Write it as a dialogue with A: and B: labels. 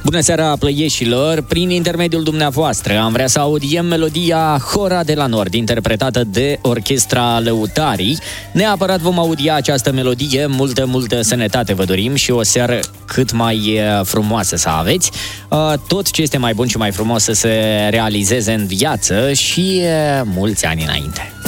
A: Bună seara, plăieșilor! Prin intermediul dumneavoastră am vrea să audiem melodia Hora de la Nord, interpretată de Orchestra Lăutarii. Neapărat vom audia această melodie, multă sănătate vă dorim și o seară cât mai frumoasă să aveți. Tot ce este mai bun și mai frumos să se realizeze în viață și mulți ani înainte.